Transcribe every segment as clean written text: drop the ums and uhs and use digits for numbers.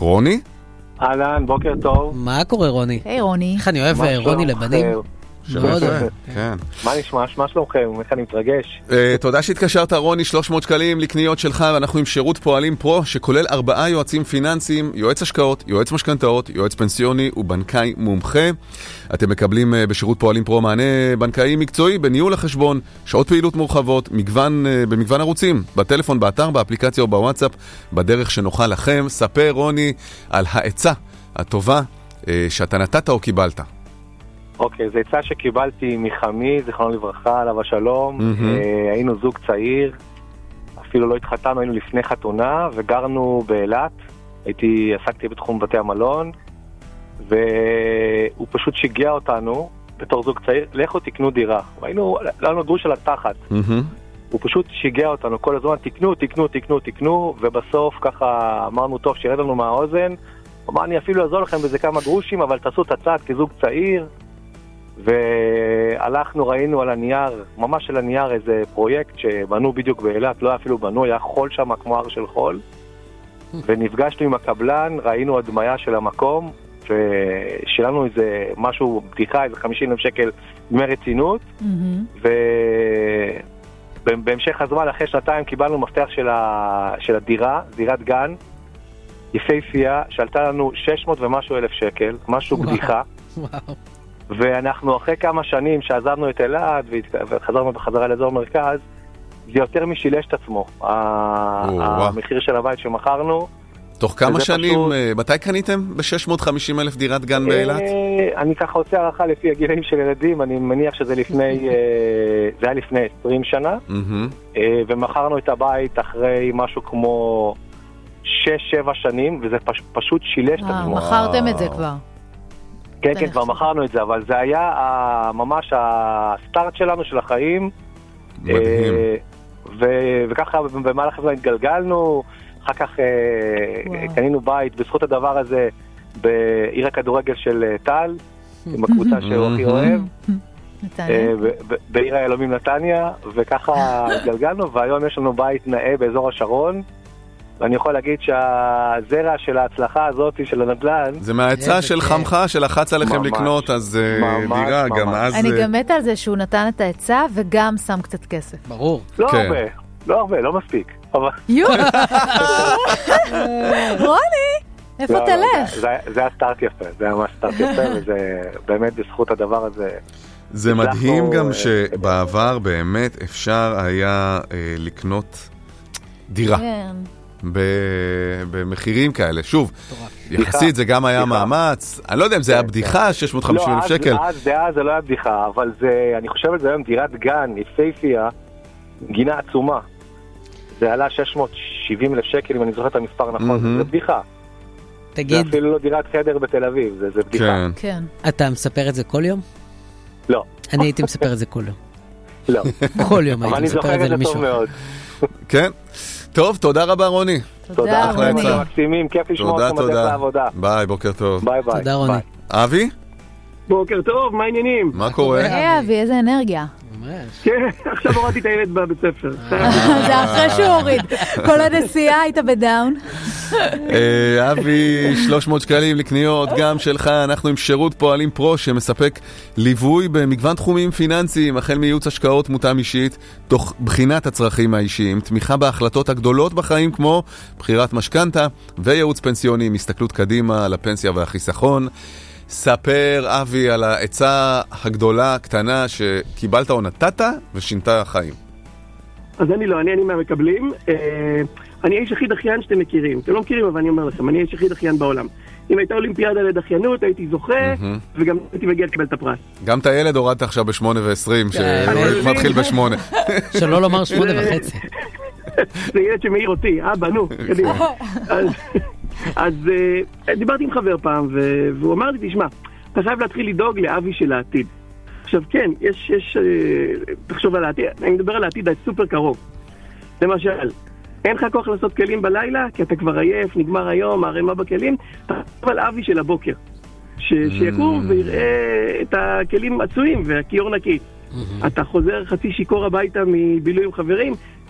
רוני? אהלן, בוקר טוב. מה קורה רוני? היי רוני. איך אני אוהב רוני לבנים? מאוד אוהב. כן. מה נשמע? מה שלומכם? איך אני מתרגש? תודה שהתקשרת רוני, 300 שקלים לקניות שלך, ואנחנו עם שירות פועלים פרו שכולל 4 יועצים פיננסיים, יועץ השקעות, יועץ משכנתאות, יועץ פנסיוני ובנקאי מומחה. אתם מקבלים בשירות פועלים פרו מענה בנקאי מקצועי בניהול החשבון, שעות פעילות מורחבות, במגוון ערוצים, בטלפון, באתר, באפליקציה או בוואטסאפ, בדרך שנוחה לכם. ספר רוני על העצה הטובה שאתה נתת או קיבלת. אוקיי, זו עצה שקיבלתי מחמי, זיכרונו לברכה, עליו השלום. היינו זוג צעיר, אפילו לא התחתנו, היינו לפני חתונה, וגרנו באילת. עסקתי בתחום בתי המלון, והוא פשוט שיגע אותנו, בתור זוג צעיר, לכו תקנו דירה. והיינו, לנו גרוש על התחת. הוא פשוט שיגע אותנו כל הזמן, תקנו, ובסוף ככה אמרנו, טוב, שירד לנו מהאוזן. הוא אמר, אני אפילו אעזור לכם בזה כמה גרושים, אבל תעשו את הצעד כזוג צעיר. והלכנו, ראינו על הנייר, ממש על הנייר, איזה פרויקט שבנו בדיוק באילת, לא היה אפילו בנו, היה חול שם כמו הר של חול, ונפגשנו עם הקבלן, ראינו הדמיה של המקום, ושילנו איזה משהו, בדיחה, איזה 50,000 שקל דמי רצינות, ובהמשך הזמן, אחרי שנתיים, קיבלנו מפתח של הדירה, דירת גן, יפהפייה, שעלתה לנו 600 ומשהו אלף שקל, משהו בדיחה. ואנחנו אחרי כמה שנים שעזבנו את אילת וחזרנו בחזרה לאזור מרכז, זה יותר משילש את עצמו, המחיר של הבית שמכרנו. תוך כמה שנים, מתי קניתם ב-650,000 דירת גן באילת? אני ככה עושה הערכה לפי הגילאים של ילדים, אני מניח שזה היה לפני 20 שנה, ומכרנו את הבית אחרי משהו כמו 6-7 שנים, וזה פשוט שילש את עצמו. מכרתם את זה כבר. כן, כן, כבר מכרנו את זה, אבל זה היה ממש הסטארט שלנו, של החיים. מדהים. וככה במהלך הזמן התגלגלנו, אחר כך קנינו בית בזכות הדבר הזה בעיר הכדורגל של טל, עם הקבוצה שהוא הכי אוהב, בעיר היהלומים נתניה, וככה התגלגלנו, והיום יש לנו בית נאה באזור השרון, ואני יכול להגיד שהזרע של ההצלחה הזאת של הנדל"ן זה מהעצה של חמך שלחץ עליכם לקנות אז דירה גם אז. אני גם מתה על זה שהוא נתן את העצה וגם שם קצת כסף. ברור. לא הרבה, לא מספיק. רוני, איפה תלך? זה הסטארט יפה, זה ממש סטארט יפה, וזה באמת בזכות הדבר הזה. זה מדהים גם שבעבר באמת אפשר היה לקנות דירה. כן. במחירים כאלה. שוב, יחסית זה גם היה מאמץ. אני לא יודע אם זה היה בדיחה, 650,000 שקל. אז זה לא היה בדיחה, אבל אני חושב על זה היום דירת גן, יפהפייה, גינה עצומה. זה עלה 670,000 שקל, אם אני זוכר את המספר נכון. זה בדיחה. תגיד. זה אפילו לא דירת חדר בתל אביב, זה בדיחה. כן. אתה מספר את זה כל יום? לא. אני הייתי מספר את זה כל יום. לא. כל יום הייתי מספר את זה למישהו. כן. טוב, תודה רבה רוני. תודה רוני. מקסימים, כיף לשמוע אתכם בדרך לעבודה. ביי, בוקר טוב. ביי ביי. תודה רוני. אבי? בוקר טוב, מה העניינים? מה קורה? היי אבי, איזה אנרגיה. כן, עכשיו הורדתי את הילד בבית ספר. זה אחרי שהוא הוריד. כל הנסיעה היית בדאון. אבי, 300 שקלים לקניות, גם שלך. אנחנו עם שירות פועלים פרו שמספק ליווי במגוון תחומים פיננסיים, החל מייעוץ השקעות מותאם אישית, תוך בחינת הצרכים האישיים, תמיכה בהחלטות הגדולות בחיים כמו בחירת משכנתה, וייעוץ פנסיוני עם הסתכלות קדימה על הפנסיה והחיסכון. ספר אבי על העצה הגדולה, הקטנה, שקיבלת או נתת ושינתה החיים. אז אני מהמקבלים. אני האיש הכי דחיין שאתם מכירים. אתם לא מכירים, אבל אני אומר לכם, אני האיש הכי דחיין בעולם. אם הייתה אולימפיאדה לדחיינות, הייתי זוכה, וגם הייתי מגיע לקבל את הפרס. גם את הילד הורדת עכשיו ב8:20, שמתחיל ב8. שלא לומר 8:30. זה ילד שמעיר אותי, נו, קדימה. אז דיברתי עם חבר פעם, והוא אמר לי, תשמע, אתה חייב להתחיל לדאוג לאבי של העתיד. עכשיו כן, יש תחשוב על העתיד, אני מדבר על העתיד הסופר קרוב. למשל, אין לך כוח לעשות כלים בלילה, כי אתה כבר עייף, נגמר היום, הרמה בכלים, תחשוב על אבי של הבוקר. שיקום ויראה את הכלים עצויים והכיור נקי. אתה חוזר חצי שיקור הביתה מבילוי עם חברים,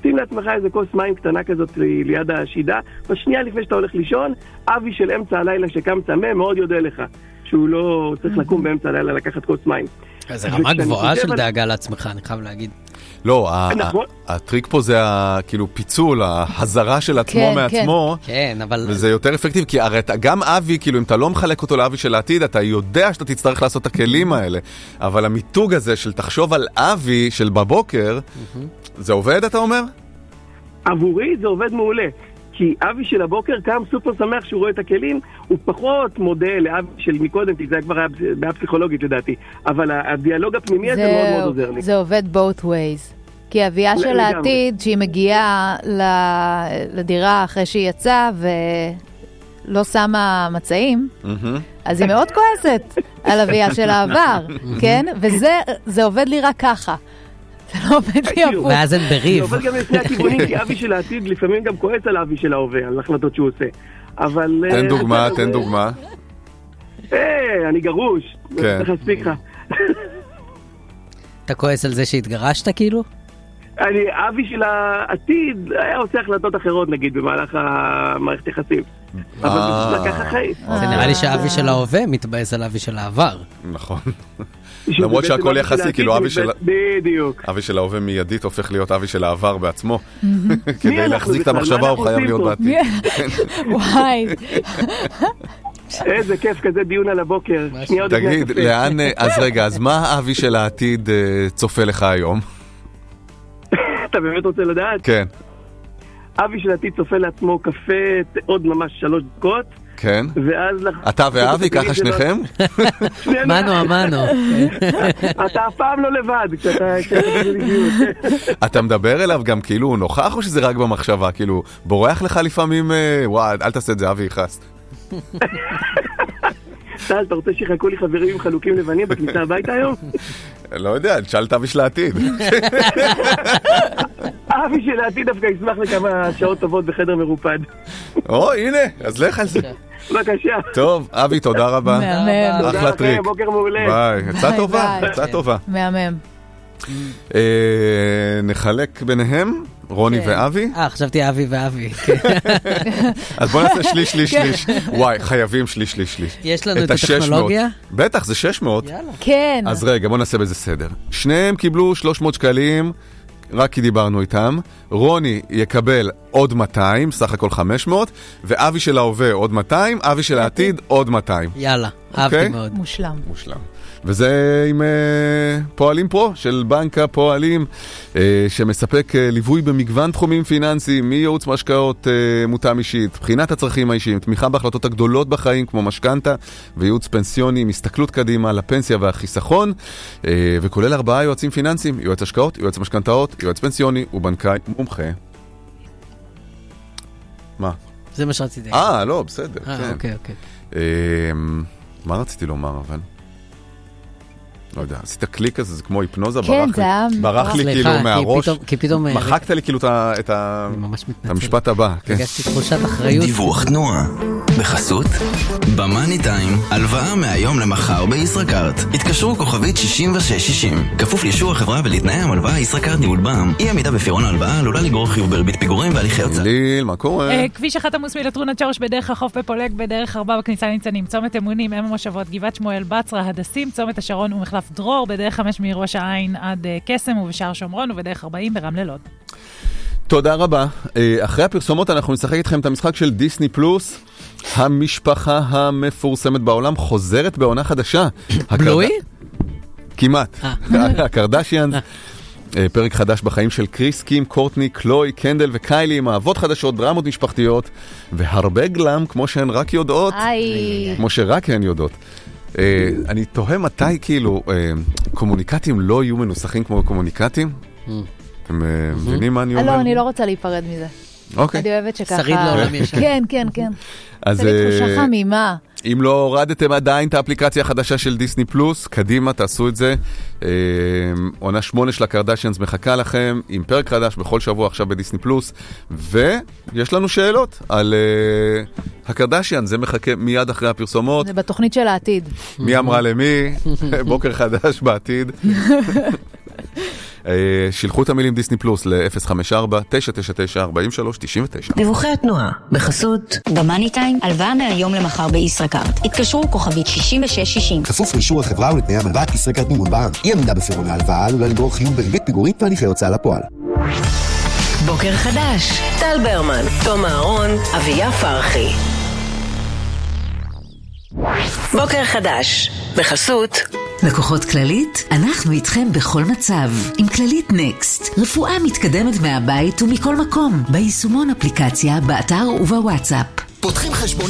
שים לעצמך איזה כוס מים קטנה כזאת ליד השידה, בשנייה לפני שאתה הולך לישון, אבי של אמצע הלילה שקם צמא מאוד יודע לך, שהוא לא צריך לקום באמצע הלילה לקחת כוס מים. זה רמה גבוהה של דאגה לעצמך, אני חייב להגיד. לא, הטריק פה זה כאילו פיצול, החזרה של עצמו מעצמו, וזה יותר אפקטיבי, כי הרי גם אבי, כאילו אם אתה לא מחלק אותו לאבי של העתיד, אתה יודע שאתה תצטרך לעשות את הכלים האלה, אבל המיתוג הזה של תחשוב על אבי של בבוקר, זה עובד, אתה אומר? עבורי זה עובד מעולה, כי אבי של הבוקר קם סופר שמח שהוא רואה את הכלים, הוא פחות מודה לאבי של מקודם, כי זה כבר היה בעיה פסיכולוגית לדעתי, אבל הדיאלוג הפנימי הזה מאוד מאוד עוזר לי. זה עובד both ways. כי אביה של העתיד, שהיא מגיעה לדירה אחרי שהיא יצאה ולא שמה מצעים, אז היא מאוד כועסת על אביה של העבר, כן? וזה עובד לי רק ככה. זה לא עובד לי הפוך. ואז אין בריב. זה עובד גם לפני הכיוונים, כי אבי של העתיד לפעמים גם כועס על אבי של ההווה, על החלטות שהוא עושה. אבל... תן דוגמה. אני גרוש. צריך להספיק לך. אתה כועס על זה שהתגרשת כאילו? אבי של העתיד היה עושה החלטות אחרות נגיד במהלך המערכת יחסים. אבל זה לקח החיים. זה נראה לי שאבי של ההווה מתבאס על אבי של העבר. נכון. למרות שהכל יחסי, כאילו בדיוק. אבי של ההווה מיידית הופך להיות אבי של העבר בעצמו. כדי להחזיק את המחשבה הוא חייב להיות בעתיד. וואי. איזה כיף כזה דיון על הבוקר. תגיד, לאן, אז רגע, אז מה אבי של העתיד צופה לך היום? אתה באמת רוצה לדעת? כן. אבי של העתיד צופה לעצמו קפה עוד ממש 3 דקות. כן. ואז... אתה ואבי, ככה שניכם? מנו. אתה אף פעם לא לבד, כשאתה בזוגיות. אתה מדבר אליו גם כאילו הוא נוכח או שזה רק במחשבה? כאילו, בורח לך לפעמים, וואי, אל תעשה את זה, אבי יכעס. טל, אתה רוצה שיחכו לי חברים עם חלוקים לבנים בכניסה הביתה היום? לא יודע, תשאל את אבי של העתיד. אבי של העתיד דווקא ישמח לכמה שעות טובות בחדר מרופד. הנה, אז לך על זה. בבקשה. טוב, אבי, תודה רבה. מהמם. אחלה טריק. בוקר מעולה. ביי, יצא טובה. מהמם. נחלק ביניהם, רוני ואבי. חשבתי אבי ואבי. אז בוא נעשה שליש. וואי, חייבים שליש. יש לנו את הטכנולוגיה? בטח, זה 600. כן. אז רגע, בוא נעשה בזה סדר. שניהם קיבלו 300 שקלים, רק כי דיברנו איתם. רוני יקבל עוד 200, סך הכל 500, ואבי של ההווה עוד 200, אבי של העתיד עוד 200. יאללה, אהבתי מאוד. מושלם. וזה עם פועלים פרו של בנק הפועלים, שמספק ליווי במגוון תחומים פיננסיים, מייעוץ משכנתאות מותאם אישית, בחינת הצרכים האישיים, תמיכה בהחלטות הגדולות בחיים כמו משכנתה, וייעוץ פנסיוני, מסתכלות קדימה לפנסיה והחיסכון, וכולל 4 יועצים פיננסיים, יועץ השקעות, יועץ משכנתאות, יועץ פנסיוני ובנקאי מומחה. מה? זה מה שרציתי. לא, בסדר. אוקיי. מה רציתי לומר אבל? לא יודע, עשית קליק הזה, זה כמו היפנוזה, ברח לי כאילו מהראש, מחקת לי כאילו את המשפט הבא. הגשתי תחושת אחריות. דיווח תנועה בחסות במאני טיים, הלוואה מהיום למחר בישראכרט. התקשרו כוכבית 6660, כפוף לאישור החברה ולתנאי המלוואה. ישראכרט ניהול בע"מ, אי עמידה בפירעון ההלוואה עלולה לגרור חיוב בריבית פיגורים והליכי הוצאה. ליל, מה קורה? כביש 1 עמוס מלטרונה צ'ורש בדרך החוף בפולג, בדרך 4 בכניסה לניצנים, צומת אמונים, אם המושבות, גבעת שמואל, בצרה, הדסים, צומת השרון ומחלף דרור, בדרך 5 מראש העין עד קסם ובשער שומרון, ובדרך 40 ברמלה לוד. תודה רבה. אחרי הפרסומות אנחנו נשחק איתכם את המשחק של דיסני פלוס. המשפחה המפורסמת בעולם חוזרת בעונה חדשה. בלואי? כמעט. הקרדשיאנס. פרק חדש בחיים של קריס, קים, קורטני, קלוי, קנדל וקיילי, עם אהבות חדשות, דרמות משפחתיות, והרבה גלם כמו שהן רק יודעות. כמו שרק הן יודעות. אני תוהה מתי כאילו קומוניקטים לא יהיו מנוסחים כמו קומוניקטים. אתם מבינים מה אני אומר? לא, אני לא רוצה להיפרד מזה. אוקיי. אני אוהבת שככה... שריד לעולם ישר. כן. זה לי תחושה חמימה. אם לא הורדתם עדיין את האפליקציה החדשה של דיסני פלוס, קדימה, תעשו את זה. עונה 8 של הקרדשיאנס מחכה לכם, עם פרק חדש בכל שבוע עכשיו בדיסני פלוס, ויש לנו שאלות על הקרדשיאנס, זה מחכה מיד אחרי הפרסומות. זה בתוכנית של העתיד. מי אמרה למי? בוקר חדש בעתיד. שילחו את המילים דיסני פלוס ל-054-999-4399. דיווחי התנועה, בחסות במאני טיים, הלוואה מהיום למחר בישראכרט. התקשרו כוכבית 6660. כפוף לאישור החברה ולתנאי המלווה ישראכרט מימון בע"מ. אי עמידה בפירעון ההלוואה עלולה לגרור חיוב בריבית פיגורית והליכי הוצאה לפועל. בוקר חדש, טל ברמן, תום אהרון, אביה פרחי. בוקר חדש, בחסות לקוחות כללית, אנחנו איתכם בכל מצב. עם כללית נקסט, רפואה מתקדמת מהבית ומכל מקום. ביישומון אפליקציה, באתר ובוואטסאפ. פותחים חשבון